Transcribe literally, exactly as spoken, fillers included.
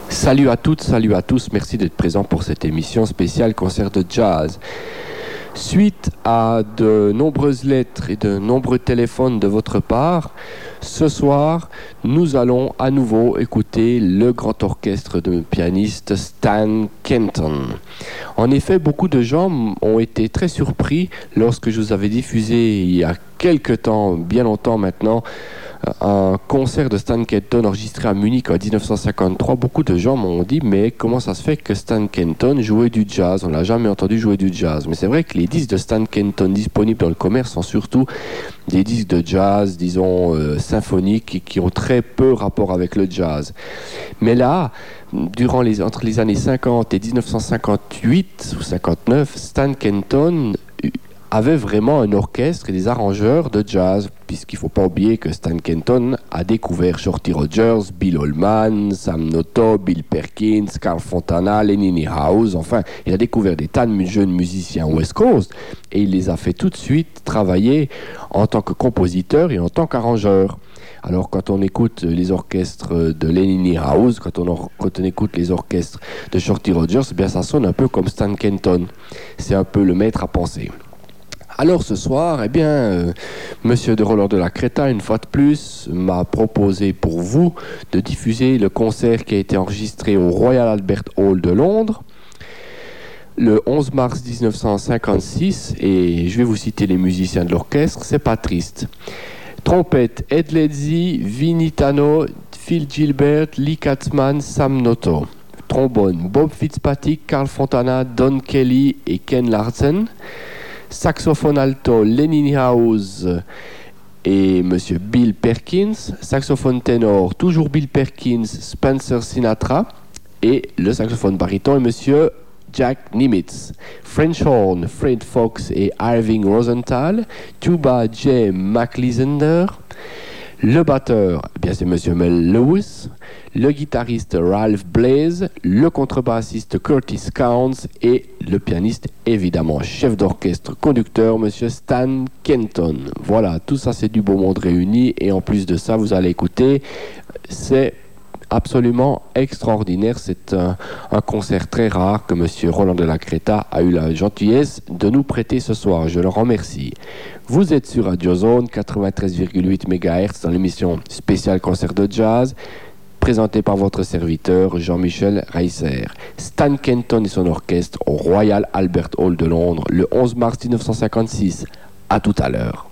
Salut à toutes, salut à tous, merci d'être présents pour cette émission spéciale concert de jazz. Suite à de nombreuses lettres et de nombreux téléphones de votre part, ce soir, nous allons à nouveau écouter le grand orchestre de pianiste Stan Kenton. En effet, beaucoup de gens ont été très surpris lorsque je vous avais diffusé il y a quelque temps, bien longtemps maintenant, un concert de Stan Kenton enregistré à Munich en dix-neuf cent cinquante-trois. Beaucoup de gens m'ont dit, mais comment ça se fait que Stan Kenton jouait du jazz? On l'a jamais entendu jouer du jazz. Mais c'est vrai que les disques de Stan Kenton disponibles dans le commerce sont surtout des disques de jazz, disons, euh, symphoniques, et qui ont très peu rapport avec le jazz. Mais là, durant les, entre les années cinquante et dix-neuf cent cinquante-huit ou cinquante-neuf, Stan Kenton avait vraiment un orchestre et des arrangeurs de jazz, puisqu'il ne faut pas oublier que Stan Kenton a découvert Shorty Rogers, Bill Holman, Sam Noto, Bill Perkins, Carl Fontana, Lenny Niehaus. Enfin, il a découvert des tas de jeunes musiciens West Coast et il les a fait tout de suite travailler en tant que compositeur et en tant qu'arrangeur. Alors quand on écoute les orchestres de Lenny Niehaus, quand on, or- quand on écoute les orchestres de Shorty Rogers, eh bien ça sonne un peu comme Stan Kenton. C'est un peu le maître à penser. Alors ce soir, eh bien, euh, Monsieur de Roland de la Creta, une fois de plus, m'a proposé pour vous de diffuser le concert qui a été enregistré au Royal Albert Hall de Londres le onze mars dix-neuf cent cinquante-six, et je vais vous citer les musiciens de l'orchestre, c'est pas triste. Trompette, Ed Ledzi, Vinnie Tano, Phil Gilbert, Lee Katzman, Sam Noto. Trombone, Bob Fitzpatrick, Carl Fontana, Don Kelly et Ken Larsen. Saxophone alto, Lenny Niehaus et Monsieur Bill Perkins. Saxophone ténor, toujours Bill Perkins, Spencer Sinatra. Et le saxophone baryton est Monsieur Jack Nimitz. French horn, Fred Fox et Irving Rosenthal. Tuba, Jay McLisender. Le batteur, eh bien c'est Monsieur Mel Lewis. Le guitariste Ralph Blaze, le contrebassiste Curtis Counts et le pianiste, évidemment, chef d'orchestre, conducteur, Monsieur Stan Kenton. Voilà, tout ça c'est du beau monde réuni et en plus de ça, vous allez écouter, c'est absolument extraordinaire. C'est un, un concert très rare que Monsieur Roland de la Creta a eu la gentillesse de nous prêter ce soir. Je le remercie. Vous êtes sur Radio Zone quatre-vingt-treize virgule huit mégahertz dans l'émission spéciale concert de jazz, présenté par votre serviteur Jean-Michel Reisser. Stan Kenton et son orchestre au Royal Albert Hall de Londres le onze mars dix-neuf cent cinquante-six. À tout à l'heure.